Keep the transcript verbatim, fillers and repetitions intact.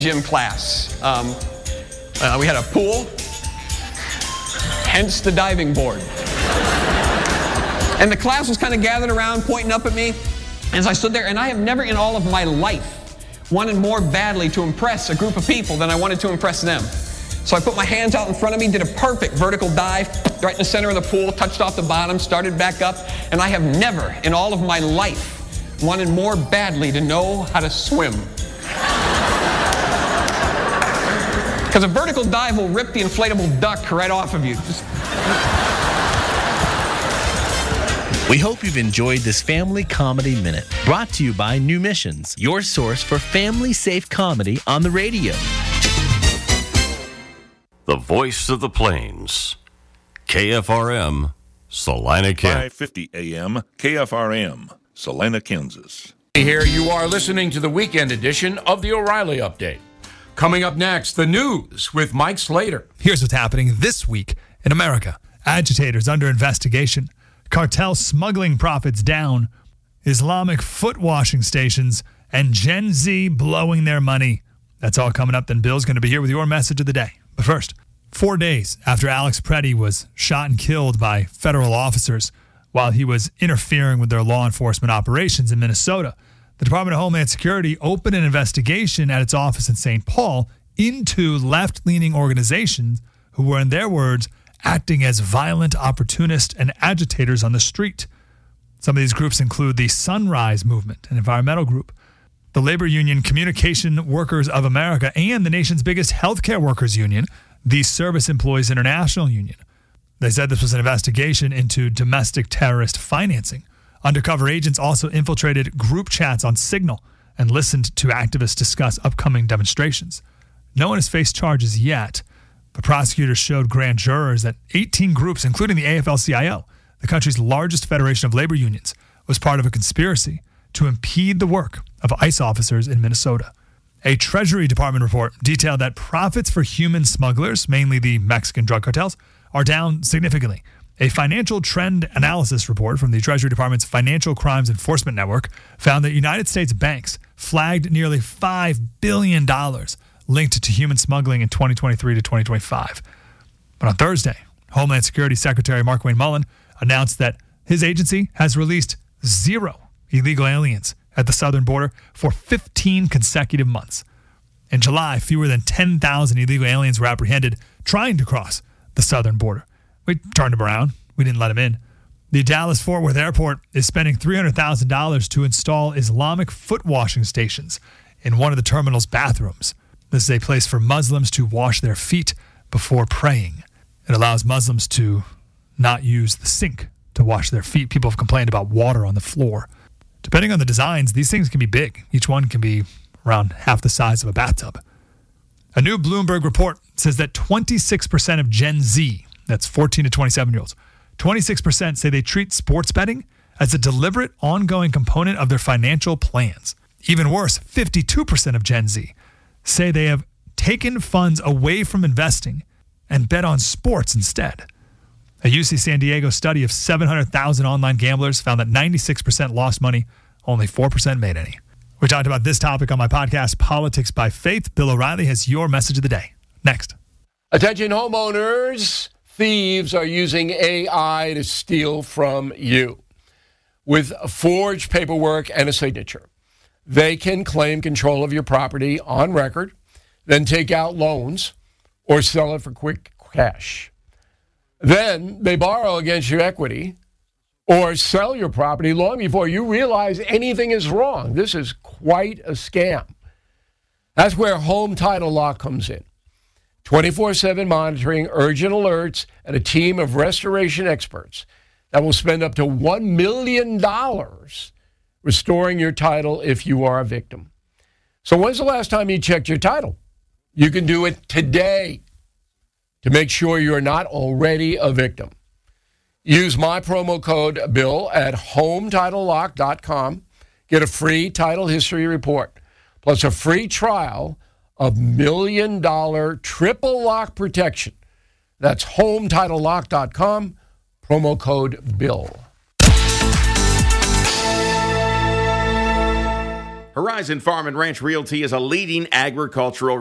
gym class. Um, uh, we had a pool, hence the diving board. And the class was kind of gathered around, pointing up at me as I stood there. And I have never in all of my life wanted more badly to impress a group of people than I wanted to impress them. So I put my hands out in front of me, did a perfect vertical dive right in the center of the pool, touched off the bottom, started back up. And I have never in all of my life wanted more badly to know how to swim. Because a vertical dive will rip the inflatable duck right off of you. Just... We hope you've enjoyed this Family Comedy Minute, brought to you by New Missions, your source for family-safe comedy on the radio. The voice of the plains, K F R M, Salina, Kansas. five fifty A M, K F R M, Salina, Kansas. Here you are listening to the weekend edition of the O'Reilly Update. Coming up next, the news with Mike Slater. Here's what's happening this week in America. Agitators under investigation. Cartel smuggling profits down. Islamic foot washing stations. And Gen Z blowing their money. That's all coming up. Then Bill's going to be here with your message of the day. But first, four days after Alex Preddy was shot and killed by federal officers while he was interfering with their law enforcement operations in Minnesota, the Department of Homeland Security opened an investigation at its office in Saint Paul into left-leaning organizations who were, in their words, acting as violent opportunists and agitators on the street. Some of these groups include the Sunrise Movement, an environmental group, the labor union Communication Workers of America, and the nation's biggest healthcare workers union, the Service Employees International Union. They said this was an investigation into domestic terrorist financing. Undercover agents also infiltrated group chats on Signal and listened to activists discuss upcoming demonstrations. No one has faced charges yet, but prosecutors showed grand jurors that eighteen groups, including the A F L C I O, the country's largest federation of labor unions, was part of a conspiracy to impede the work of ICE officers in Minnesota. A Treasury Department report detailed that profits for human smugglers, mainly the Mexican drug cartels, are down significantly. A financial trend analysis report from the Treasury Department's Financial Crimes Enforcement Network found that United States banks flagged nearly five billion dollars linked to human smuggling in twenty twenty-three to twenty twenty-five. But on Thursday, Homeland Security Secretary Markwayne Mullin announced that his agency has released zero illegal aliens at the southern border for fifteen consecutive months. In July, fewer than ten thousand illegal aliens were apprehended trying to cross the southern border. We turned them around. We didn't let them in. The Dallas-Fort Worth Airport is spending three hundred thousand dollars to install Islamic foot washing stations in one of the terminal's bathrooms. This is a place for Muslims to wash their feet before praying. It allows Muslims to not use the sink to wash their feet. People have complained about water on the floor. Depending on the designs, these things can be big. Each one can be around half the size of a bathtub. A new Bloomberg report says that twenty-six percent of Gen Z, that's fourteen to twenty-seven-year-olds, twenty-six percent say they treat sports betting as a deliberate, ongoing component of their financial plans. Even worse, fifty-two percent of Gen Z say they have taken funds away from investing and bet on sports instead. A U C San Diego study of seven hundred thousand online gamblers found that ninety-six percent lost money, only four percent made any. We talked about this topic on my podcast, Politics by Faith. Bill O'Reilly has your message of the day. Next. Attention homeowners, thieves are using A I to steal from you. With forged paperwork and a signature, they can claim control of your property on record, then take out loans or sell it for quick cash. Then they borrow against your equity or sell your property long before you realize anything is wrong. This is quite a scam. That's where Home Title Lock comes in. twenty-four seven monitoring, urgent alerts, and a team of restoration experts that will spend up to one million dollars restoring your title if you are a victim. So when's the last time you checked your title? You can do it today to make sure you're not already a victim. Use my promo code BILL at home title lock dot com. Get a free title history report, plus a free trial of million dollar triple lock protection. That's home title lock dot com, promo code BILL. Horizon Farm and Ranch Realty is a leading agricultural